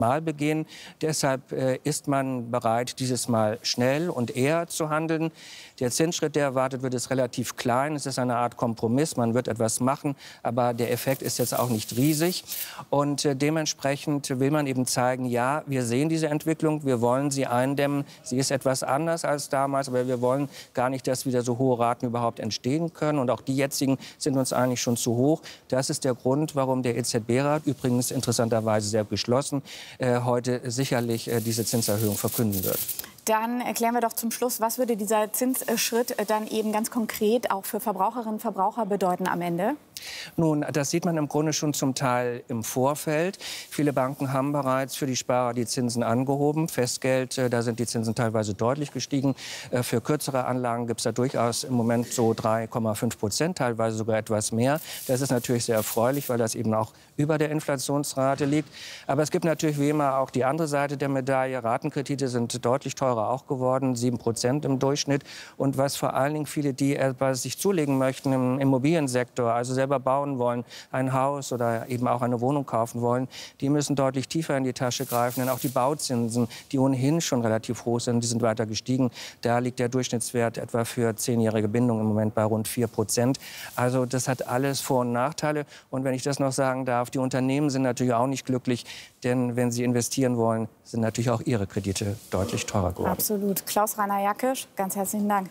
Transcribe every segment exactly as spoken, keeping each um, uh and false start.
Mal begehen. Deshalb äh, ist man bereit, dieses Mal schnell und eher zu handeln. Der Zinsschritt, der erwartet wird, ist relativ klein. Es ist eine Art Kompromiss. Man wird etwas machen, aber der Effekt ist jetzt auch nicht riesig. Und äh, dementsprechend will man eben zeigen, ja, wir sehen diese Entwicklung, wir wollen sie eindämmen. Sie ist etwas anders als damals, aber wir wollen gar nicht, dass wieder so hohe Raten überhaupt entstehen können. Und auch die jetzigen sind uns eigentlich schon zu hoch. Das ist der Grund, warum der E Z B-Rat, übrigens interessanterweise sehr geschlossen, Äh, heute sicherlich äh, diese Zinserhöhung verkünden wird. Dann erklären wir doch zum Schluss, was würde dieser Zinsschritt dann eben ganz konkret auch für Verbraucherinnen und Verbraucher bedeuten am Ende? Nun, das sieht man im Grunde schon zum Teil im Vorfeld. Viele Banken haben bereits für die Sparer die Zinsen angehoben. Festgeld, äh, da sind die Zinsen teilweise deutlich gestiegen. Äh, für kürzere Anlagen gibt es da durchaus im Moment so drei Komma fünf Prozent, teilweise sogar etwas mehr. Das ist natürlich sehr erfreulich, weil das eben auch über der Inflationsrate liegt. Aber es gibt natürlich wie immer auch die andere Seite der Medaille. Ratenkredite sind deutlich teurer auch geworden, sieben Prozent im Durchschnitt. Und was vor allen Dingen viele, die etwas sich zulegen möchten im Immobiliensektor, also selber bauen wollen, ein Haus oder eben auch eine Wohnung kaufen wollen, die müssen deutlich tiefer in die Tasche greifen. Denn auch die Bauzinsen, die ohnehin schon relativ hoch sind, die sind weiter gestiegen. Da liegt der Durchschnittswert etwa für zehnjährige Bindung im Moment bei rund vier Prozent. Also das hat alles Vor- und Nachteile. Und wenn ich das noch sagen darf, die Unternehmen sind natürlich auch nicht glücklich, denn wenn sie investieren wollen, sind natürlich auch ihre Kredite deutlich teurer geworden. Absolut. Klaus-Rainer Jackisch, ganz herzlichen Dank.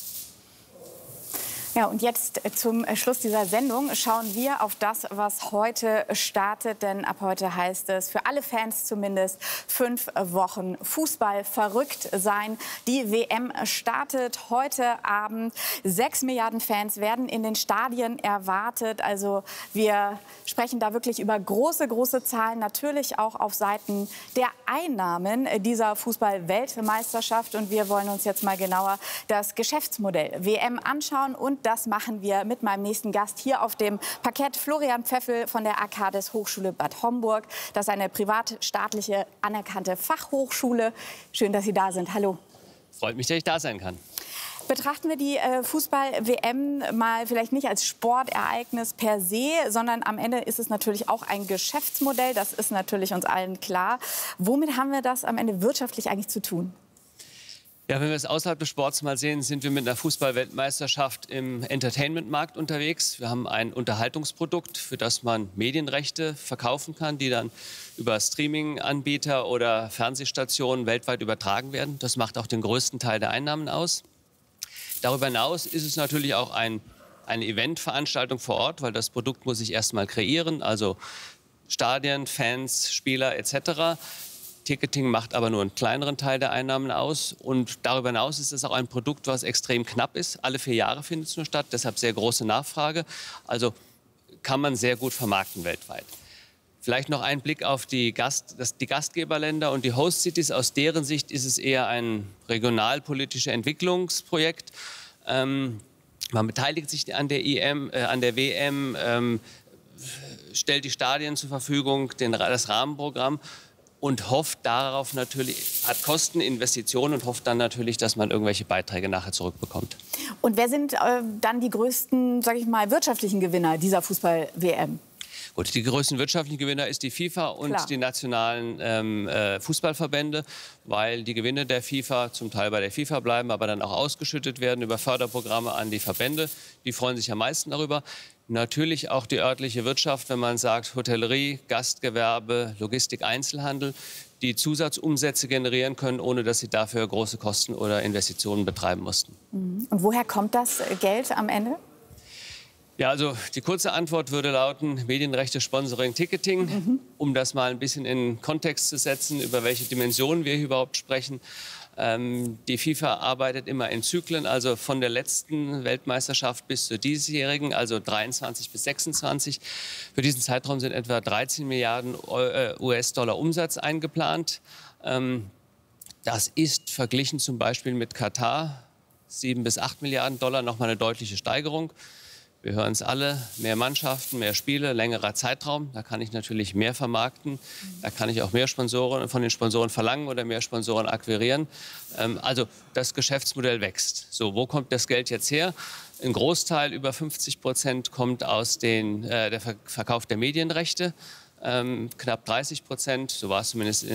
Ja, und jetzt zum Schluss dieser Sendung schauen wir auf das, was heute startet. Denn ab heute heißt es für alle Fans zumindest fünf Wochen Fußball verrückt sein. Die W M startet heute Abend. Sechs Milliarden Fans werden in den Stadien erwartet. Also wir sprechen da wirklich über große, große Zahlen. Natürlich auch auf Seiten der Einnahmen dieser Fußball-Weltmeisterschaft. Und wir wollen uns jetzt mal genauer das Geschäftsmodell W M anschauen. Und das machen wir mit meinem nächsten Gast hier auf dem Parkett, Florian Pfeffel von der Arcades Hochschule Bad Homburg. Das ist eine privatstaatliche anerkannte Fachhochschule. Schön, dass Sie da sind. Hallo. Freut mich, dass ich da sein kann. Betrachten wir die äh, Fußball-W M mal vielleicht nicht als Sportereignis per se, sondern am Ende ist es natürlich auch ein Geschäftsmodell. Das ist natürlich uns allen klar. Womit haben wir das am Ende wirtschaftlich eigentlich zu tun? Ja, wenn wir es außerhalb des Sports mal sehen, sind wir mit einer Fußball-Weltmeisterschaft im Entertainment-Markt unterwegs. Wir haben ein Unterhaltungsprodukt, für das man Medienrechte verkaufen kann, die dann über Streaming-Anbieter oder Fernsehstationen weltweit übertragen werden. Das macht auch den größten Teil der Einnahmen aus. Darüber hinaus ist es natürlich auch ein, eine Eventveranstaltung vor Ort, weil das Produkt muss sich erst mal kreieren, also Stadien, Fans, Spieler et cetera. Ticketing macht aber nur einen kleineren Teil der Einnahmen aus. Und darüber hinaus ist es auch ein Produkt, was extrem knapp ist. Alle vier Jahre findet es nur statt, deshalb sehr große Nachfrage. Also kann man sehr gut vermarkten weltweit. Vielleicht noch ein Blick auf die, Gast, das, die Gastgeberländer und die Host Cities. Aus deren Sicht ist es eher ein regionalpolitisches Entwicklungsprojekt. Ähm, man beteiligt sich an der, I M, äh, an der W M, ähm, stellt die Stadien zur Verfügung, den, das Rahmenprogramm. Und hofft darauf natürlich, hat Kosten, Investitionen und hofft dann natürlich, dass man irgendwelche Beiträge nachher zurückbekommt. Und wer sind äh, dann die größten, sage ich mal, wirtschaftlichen Gewinner dieser Fußball-W M? Gut, die größten wirtschaftlichen Gewinner ist die FIFA und Klar. die nationalen ähm, äh, Fußballverbände, weil die Gewinne der FIFA zum Teil bei der FIFA bleiben, aber dann auch ausgeschüttet werden über Förderprogramme an die Verbände. Die freuen sich am meisten darüber. Natürlich auch die örtliche Wirtschaft, wenn man sagt Hotellerie, Gastgewerbe, Logistik, Einzelhandel, die Zusatzumsätze generieren können, ohne dass sie dafür große Kosten oder Investitionen betreiben mussten. Und woher kommt das Geld am Ende? Ja, also die kurze Antwort würde lauten Medienrechte, Sponsoring, Ticketing. Mhm. Um das mal ein bisschen in Kontext zu setzen, über welche Dimensionen wir hier überhaupt sprechen. Ähm, die FIFA arbeitet immer in Zyklen, also von der letzten Weltmeisterschaft bis zur diesjährigen, also dreiundzwanzig bis sechsundzwanzig. Für diesen Zeitraum sind etwa dreizehn Milliarden U S-Dollar Umsatz eingeplant. Ähm, das ist verglichen zum Beispiel mit Katar, sieben bis acht Milliarden Dollar, nochmal eine deutliche Steigerung. Wir hören es alle, mehr Mannschaften, mehr Spiele, längerer Zeitraum. Da kann ich natürlich mehr vermarkten. Da kann ich auch mehr Sponsoren von den Sponsoren verlangen oder mehr Sponsoren akquirieren. Ähm, also das Geschäftsmodell wächst. So, wo kommt das Geld jetzt her? Ein Großteil, über fünfzig Prozent, kommt aus den, äh, der Ver Verkauf der Medienrechte. ähm, knapp dreißig Prozent. So war es zumindest in